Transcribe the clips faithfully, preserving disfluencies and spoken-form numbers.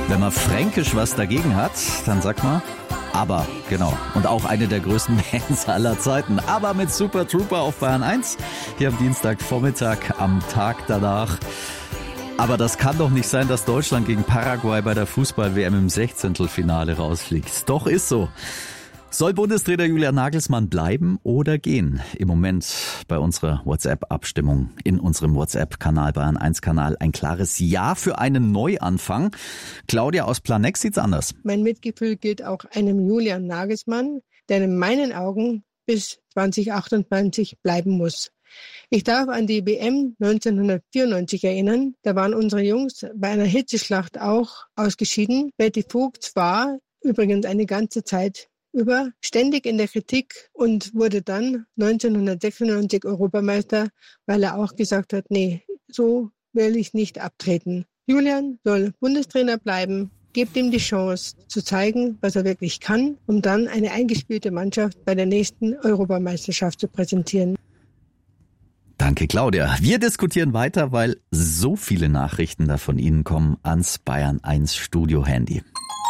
Wenn man fränkisch was dagegen hat, dann sagt man aber, genau. Und auch eine der größten Bands aller Zeiten. Aber mit Super Trooper auf Bayern eins. Hier am Dienstagvormittag, am Tag danach. Aber das kann doch nicht sein, dass Deutschland gegen Paraguay bei der Fußball-W M im Sechzehntelfinale rausfliegt. Doch ist so. Soll Bundestrainer Julian Nagelsmann bleiben oder gehen? Im Moment bei unserer WhatsApp-Abstimmung in unserem WhatsApp-Kanal, Bayern eins Kanal, ein klares Ja für einen Neuanfang. Claudia aus Planex sieht's anders. Mein Mitgefühl gilt auch einem Julian Nagelsmann, der in meinen Augen bis zwanzig achtundzwanzig bleiben muss. Ich darf an die W M neunzehnhundertvierundneunzig erinnern. Da waren unsere Jungs bei einer Hitzeschlacht auch ausgeschieden. Betty Vogt war übrigens eine ganze Zeit über ständig in der Kritik und wurde dann neunzehnhundertsechsundneunzig Europameister, weil er auch gesagt hat, nee, so will ich nicht abtreten. Julian soll Bundestrainer bleiben, gebt ihm die Chance zu zeigen, was er wirklich kann, um dann eine eingespielte Mannschaft bei der nächsten Europameisterschaft zu präsentieren. Danke, Claudia. Wir diskutieren weiter, weil so viele Nachrichten da von Ihnen kommen ans Bayern eins Studio-Handy.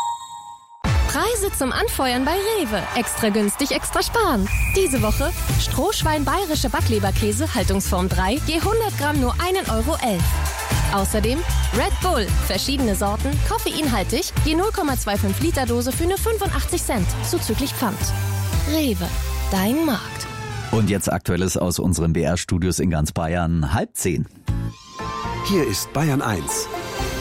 Preise zum Anfeuern bei Rewe. Extra günstig, extra sparen. Diese Woche Strohschwein bayerische Backleberkäse, Haltungsform drei, je hundert Gramm nur ein Euro elf. Außerdem Red Bull, verschiedene Sorten, koffeinhaltig, je null Komma fünfundzwanzig Liter Dose für nur fünfundachtzig Cent, zuzüglich Pfand. Rewe, dein Markt. Und jetzt Aktuelles aus unseren B R-Studios in ganz Bayern, halb zehn. Hier ist Bayern eins.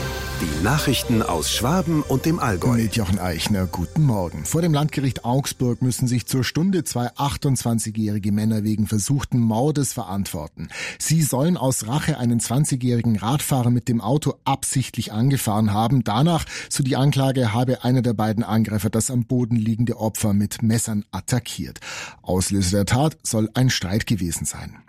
Die Nachrichten aus Schwaben und dem Allgäu. Mit Jochen Eichner, guten Morgen. Vor dem Landgericht Augsburg müssen sich zur Stunde zwei achtundzwanzigjährige Männer wegen versuchten Mordes verantworten. Sie sollen aus Rache einen zwanzigjährigen Radfahrer mit dem Auto absichtlich angefahren haben. Danach, so die Anklage, habe einer der beiden Angreifer das am Boden liegende Opfer mit Messern attackiert. Auslöser der Tat soll ein Streit gewesen sein.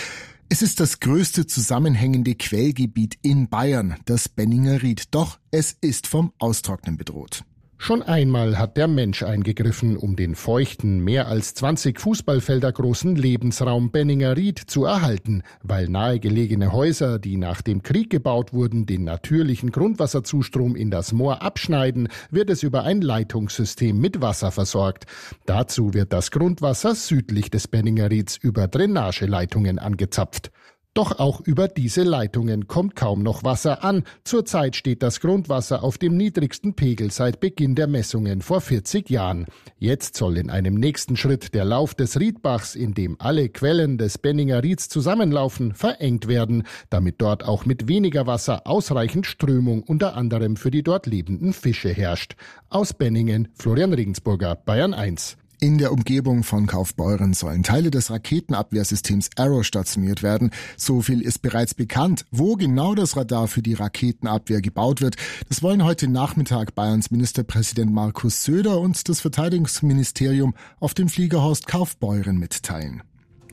Es ist das größte zusammenhängende Quellgebiet in Bayern, das Benninger Ried. Doch es ist vom Austrocknen bedroht. Schon einmal hat der Mensch eingegriffen, um den feuchten, mehr als zwanzig Fußballfelder großen Lebensraum Benninger Ried zu erhalten, weil nahegelegene Häuser, die nach dem Krieg gebaut wurden, den natürlichen Grundwasserzustrom in das Moor abschneiden, wird es über ein Leitungssystem mit Wasser versorgt. Dazu wird das Grundwasser südlich des Benninger Rieds über Drainageleitungen angezapft. Doch auch über diese Leitungen kommt kaum noch Wasser an. Zurzeit steht das Grundwasser auf dem niedrigsten Pegel seit Beginn der Messungen vor vierzig Jahren. Jetzt soll in einem nächsten Schritt der Lauf des Riedbachs, in dem alle Quellen des Benninger Rieds zusammenlaufen, verengt werden, damit dort auch mit weniger Wasser ausreichend Strömung unter anderem für die dort lebenden Fische herrscht. Aus Benningen, Florian Regensburger, Bayern eins. In der Umgebung von Kaufbeuren sollen Teile des Raketenabwehrsystems Arrow stationiert werden. So viel ist bereits bekannt. Wo genau das Radar für die Raketenabwehr gebaut wird, das wollen heute Nachmittag Bayerns Ministerpräsident Markus Söder und das Verteidigungsministerium auf dem Fliegerhorst Kaufbeuren mitteilen.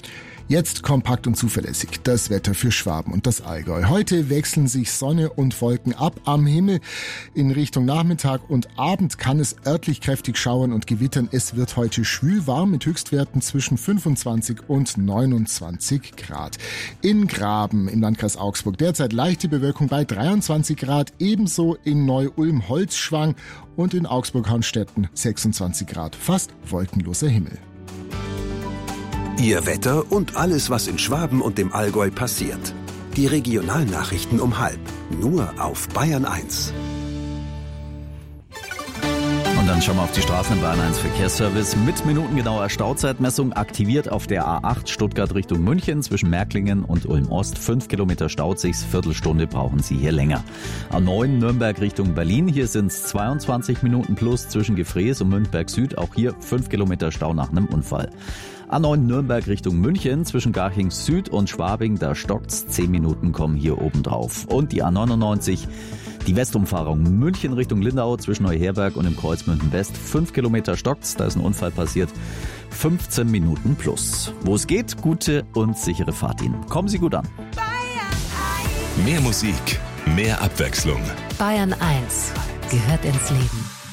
Jetzt kompakt und zuverlässig das Wetter für Schwaben und das Allgäu. Heute wechseln sich Sonne und Wolken ab am Himmel. In Richtung Nachmittag und Abend kann es örtlich kräftig schauern und gewittern. Es wird heute schwül warm mit Höchstwerten zwischen fünfundzwanzig und neunundzwanzig Grad. In Graben im Landkreis Augsburg derzeit leichte Bewölkung bei dreiundzwanzig Grad. Ebenso in Neu-Ulm-Holzschwang und in Augsburg-Hornstetten sechsundzwanzig Grad. Fast wolkenloser Himmel. Ihr Wetter und alles, was in Schwaben und dem Allgäu passiert. Die Regionalnachrichten um halb. Nur auf Bayern eins. Und dann schauen wir auf die Straßen im Bayern eins Verkehrsservice. Mit minutengenauer Stauzeitmessung aktiviert auf der A acht Stuttgart Richtung München zwischen Märklingen und Ulm-Ost. Fünf Kilometer staut sich's, Viertelstunde brauchen Sie hier länger. A neun Nürnberg Richtung Berlin. Hier sind es zweiundzwanzig Minuten plus zwischen Gefrees und Münchberg Süd. Auch hier fünf Kilometer Stau nach einem Unfall. A neun Nürnberg Richtung München zwischen Garching Süd und Schwabing, da stockt's. Zehn Minuten kommen hier oben drauf. Und die A neunundneunzig, die Westumfahrung München Richtung Lindau zwischen Neuherberg und dem Kreuz München West. Fünf Kilometer stockt's, da ist ein Unfall passiert. fünfzehn Minuten plus. Wo es geht, gute und sichere Fahrt Ihnen. Kommen Sie gut an. Mehr Musik, mehr Abwechslung. Bayern eins gehört ins Leben.